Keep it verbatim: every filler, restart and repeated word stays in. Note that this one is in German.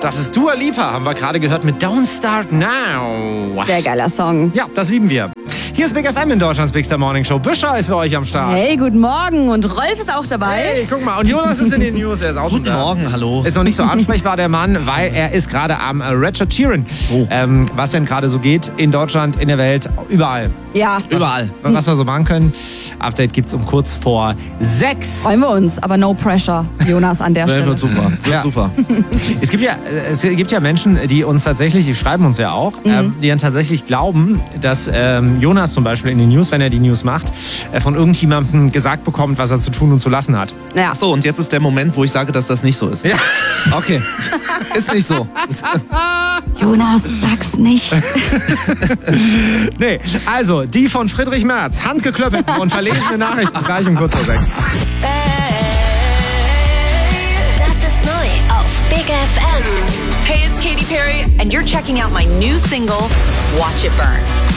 Das ist Dua Lipa, haben wir gerade gehört mit Don't Start Now. Sehr geiler Song. Ja, das lieben wir. Hier ist Big F M in Deutschlands Big Star Morning Show. Büscher ist für euch am Start. Hey, guten Morgen. Und Rolf ist auch dabei. Hey, guck mal. Und Jonas ist in den News. Er ist auch schon da. Guten Morgen, hallo. Ist noch nicht so ansprechbar, der Mann, weil er ist gerade am Ratchet Cheeren. Oh. Ähm, was denn gerade so geht in Deutschland, in der Welt, überall. Ja. Überall. Was, was wir so machen können. Update gibt's um kurz vor sechs. Freuen wir uns, aber no pressure, Jonas, an der Ja, Stelle. wird super. Wird Ja. super. Es gibt ja, es gibt ja Menschen, die uns tatsächlich, die schreiben uns ja auch, Mhm. ähm, die dann tatsächlich glauben, dass ähm, Jonas zum Beispiel in den News, wenn er die News macht, äh, von irgendjemandem gesagt bekommt, was er zu tun und zu lassen hat. Ja. So, und jetzt ist der Moment, wo ich sage, dass das nicht so ist. Ja. Okay. Ist nicht so. Ist- Jonas, sag's nicht. Nee, also die von Friedrich Merz, handgeklöppelten und verlesene Nachrichten gleich um kurz vor sechs. Das ist neu auf Big F M. Hey, it's Katy Perry, and you're checking out my new single, Watch It Burn.